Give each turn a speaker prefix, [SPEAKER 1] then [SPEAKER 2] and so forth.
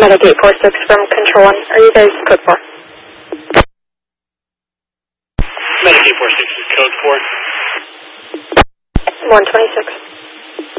[SPEAKER 1] Medic 846 from Control 1. Are you guys code 4?
[SPEAKER 2] Medic 846 is code 4.
[SPEAKER 1] 126.